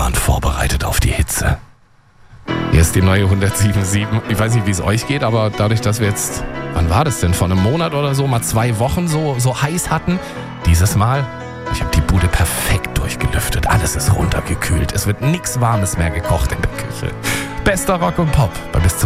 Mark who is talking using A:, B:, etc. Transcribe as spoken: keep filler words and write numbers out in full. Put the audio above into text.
A: waren vorbereitet auf die Hitze. Hier ist die neue hundertsieben Komma sieben. Ich weiß nicht, wie es euch geht, aber dadurch, dass wir jetzt, wann war das denn, vor einem Monat oder so, mal zwei Wochen so, so heiß hatten, dieses Mal, ich habe die Bude perfekt durchgelüftet. Alles ist runtergekühlt. Es wird nichts Warmes mehr gekocht in der Küche. Bester Rock und Pop bei bis